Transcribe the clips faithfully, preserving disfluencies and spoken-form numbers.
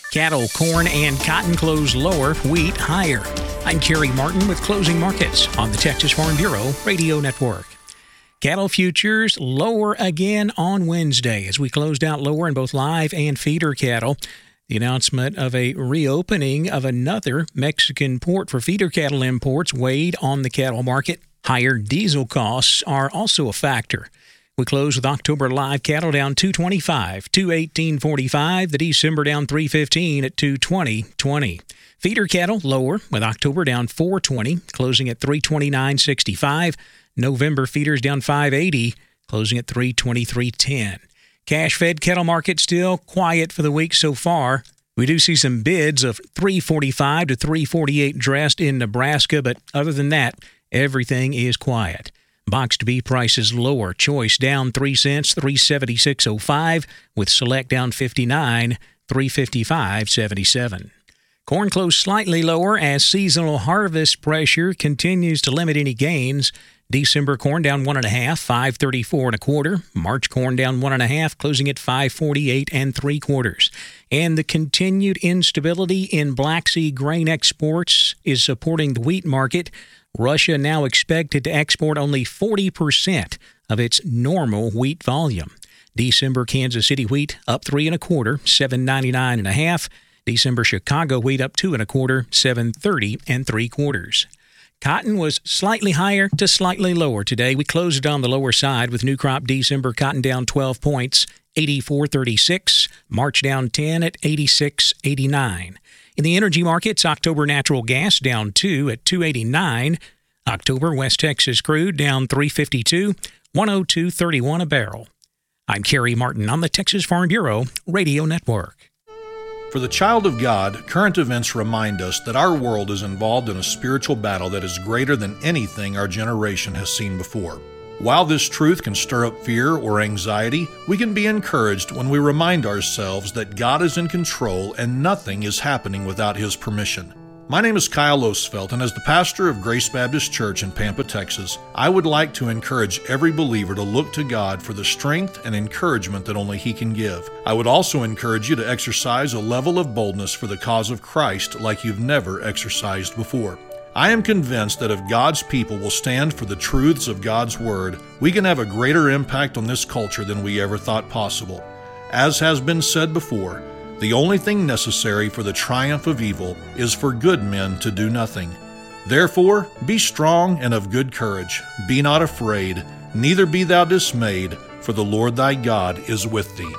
Cattle, corn, and cotton close lower, wheat higher. I'm Kerry Martin with Closing Markets on the Texas Farm Bureau Radio Network. Cattle futures lower again on Wednesday as we closed out lower in both live and feeder cattle. The announcement of a reopening of another Mexican port for feeder cattle imports weighed on the cattle market. Higher diesel costs are also a factor. We closed with October live cattle down two twenty-five, two eighteen forty-five. The December down three fifteen at two twenty twenty. Feeder cattle lower with October down four twenty, closing at three twenty-nine sixty-five. November feeders down five eighty, closing at three twenty-three ten. Cash-fed cattle market still quiet for the week so far. We do see some bids of three forty-five to three forty-eight dressed in Nebraska, but other than that, everything is quiet. Boxed beef prices lower. Choice down three cents, three seventy-six oh five, with Select down fifty-nine, three fifty-five seventy-seven. Corn closed slightly lower as seasonal harvest pressure continues to limit any gains. December corn down one and a half, five thirty-four and a quarter. March corn down one and a half, closing at five forty-eight and three quarters. And the continued instability in Black Sea grain exports is supporting the wheat market. Russia now expected to export only forty percent of its normal wheat volume. December Kansas City wheat up three and a quarter, seven ninety-nine and a half. December Chicago wheat up two and a quarter, seven thirty and three quarters. Cotton was slightly higher to slightly lower today. We closed it on the lower side with new crop December cotton down twelve points, eighty-four thirty-six. March down ten at eighty-six eighty-nine. In the energy markets, October natural gas down two at two eighty-nine. October West Texas crude down three fifty-two, one oh two thirty-one a barrel. I'm Kerry Martin on the Texas Farm Bureau Radio Network. For the child of God, current events remind us that our world is involved in a spiritual battle that is greater than anything our generation has seen before. While this truth can stir up fear or anxiety, we can be encouraged when we remind ourselves that God is in control and nothing is happening without His permission. My name is Kyle Osfeld, and as the pastor of Grace Baptist Church in Pampa, Texas, I would like to encourage every believer to look to God for the strength and encouragement that only He can give. I would also encourage you to exercise a level of boldness for the cause of Christ like you've never exercised before. I am convinced that if God's people will stand for the truths of God's Word, we can have a greater impact on this culture than we ever thought possible. As has been said before, the only thing necessary for the triumph of evil is for good men to do nothing. Therefore, be strong and of good courage. Be not afraid, neither be thou dismayed, for the Lord thy God is with thee.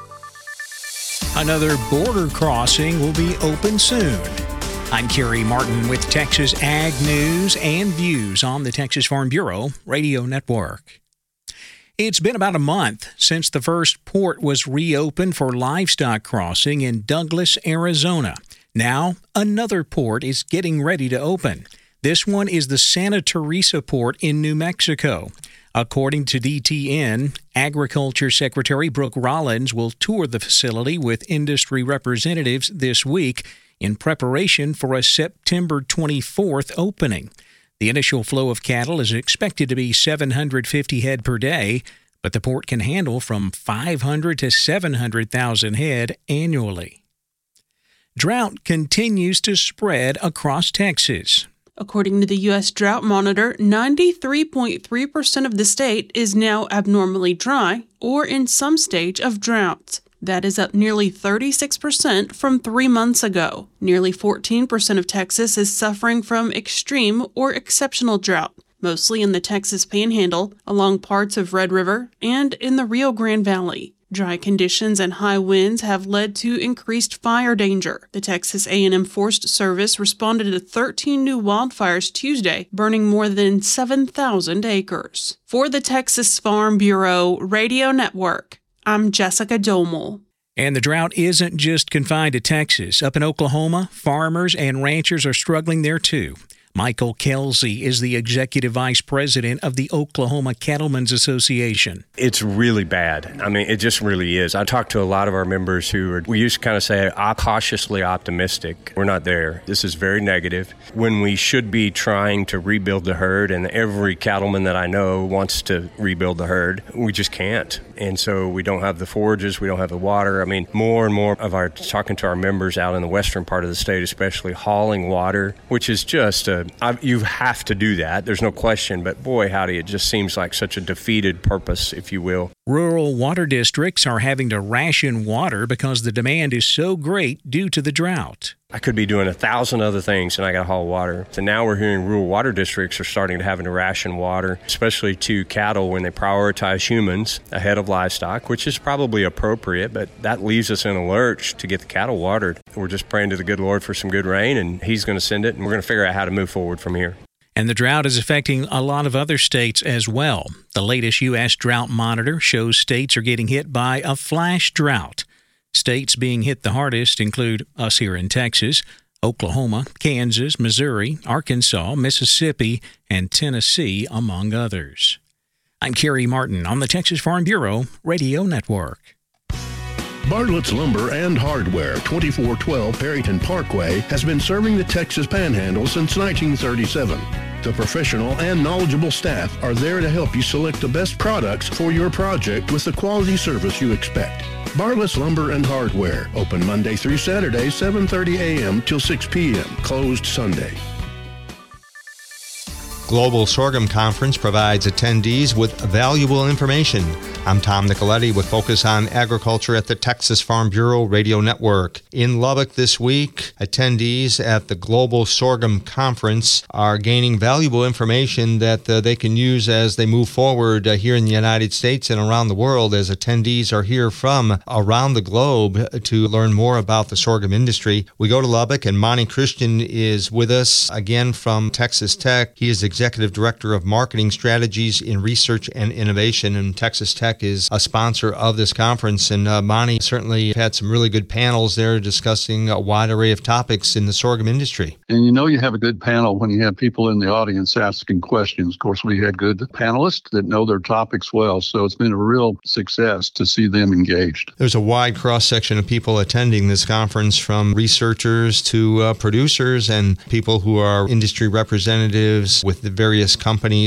Another border crossing will be open soon. I'm Kerry Martin with Texas Ag News and Views on the Texas Farm Bureau Radio Network. It's been about a month since the first port was reopened for livestock crossing in Douglas, Arizona. Now, another port is getting ready to open. This one is the Santa Teresa port in New Mexico. According to D T N, Agriculture Secretary Brooke Rollins will tour the facility with industry representatives this week in preparation for a September twenty-fourth opening. The initial flow of cattle is expected to be seven hundred fifty head per day, but the port can handle from five hundred to seven hundred thousand head annually. Drought continues to spread across Texas. According to the U S Drought Monitor, ninety-three point three percent of the state is now abnormally dry or in some stage of drought. That is up nearly thirty-six percent from three months ago. Nearly fourteen percent of Texas is suffering from extreme or exceptional drought, mostly in the Texas Panhandle, along parts of Red River, and in the Rio Grande Valley. Dry conditions and high winds have led to increased fire danger. The Texas A and M Forest Service responded to thirteen new wildfires Tuesday, burning more than seven thousand acres. For the Texas Farm Bureau Radio Network, I'm Jessica Domel. And the drought isn't just confined to Texas. Up in Oklahoma, farmers and ranchers are struggling there too. Michael Kelsey is the Executive Vice President of the Oklahoma Cattlemen's Association. It's really bad. I mean, it just really is. I talked to a lot of our members who are, we used to kind of say, I'm cautiously optimistic. We're not there. This is very negative. When we should be trying to rebuild the herd, and every cattleman that I know wants to rebuild the herd, we just can't. And so we don't have the forages, we don't have the water. I mean, more and more of our, talking to our members out in the western part of the state, especially hauling water, which is just a, I, you have to do that. There's no question. But boy, howdy, it just seems like such a defeated purpose, if you will. Rural water districts are having to ration water because the demand is so great due to the drought. I could be doing a thousand other things and I got to haul water. So now we're hearing rural water districts are starting to having to ration water, especially to cattle when they prioritize humans ahead of livestock, which is probably appropriate, but that leaves us in a lurch to get the cattle watered. We're just praying to the good Lord for some good rain, and He's going to send it, and we're going to figure out how to move forward from here. And the drought is affecting a lot of other states as well. The latest U S Drought Monitor shows states are getting hit by a flash drought. States being hit the hardest include us here in Texas, Oklahoma, Kansas, Missouri, Arkansas, Mississippi, and Tennessee, among others. I'm Kerry Martin on the Texas Farm Bureau Radio Network. Bartlett's Lumber and Hardware, twenty-four twelve Perryton Parkway, has been serving the Texas Panhandle since nineteen thirty-seven. The professional and knowledgeable staff are there to help you select the best products for your project with the quality service you expect. Bartlett's Lumber and Hardware, open Monday through Saturday, seven thirty a.m. till six p.m., closed Sunday. Global Sorghum Conference provides attendees with valuable information. I'm Tom Nicoletti with Focus on Agriculture at the Texas Farm Bureau Radio Network. In Lubbock this week, attendees at the Global Sorghum Conference are gaining valuable information that uh, they can use as they move forward uh, here in the United States and around the world, as attendees are here from around the globe to learn more about the sorghum industry. We go to Lubbock, and Monty Christian is with us again from Texas Tech. He is Executive Director of Marketing Strategies in Research and Innovation, and Texas Tech is a sponsor of this conference. And uh, Monty certainly had some really good panels there discussing a wide array of topics in the sorghum industry. And you know you have a good panel when you have people in the audience asking questions. Of course, we had good panelists that know their topics well, so it's been a real success to see them engaged. There's a wide cross-section of people attending this conference, from researchers to uh, producers and people who are industry representatives with the various companies